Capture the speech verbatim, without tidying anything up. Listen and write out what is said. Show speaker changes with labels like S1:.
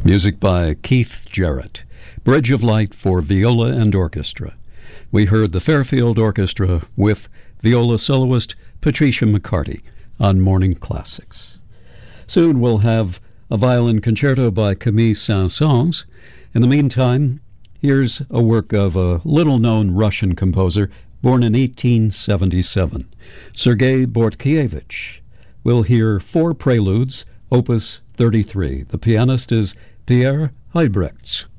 S1: Music by Keith Jarrett. Bridge of Light for viola and orchestra. We heard the Fairfield Orchestra with viola soloist Patricia McCarty on Morning Classics. Soon we'll have a violin concerto by Camille Saint-Saëns. In the meantime, here's a work of a little-known Russian composer born in eighteen seventy-seven, Sergei Bortkievich. We'll hear four preludes, opus thirty-three. The pianist is Pierre Heibrechts.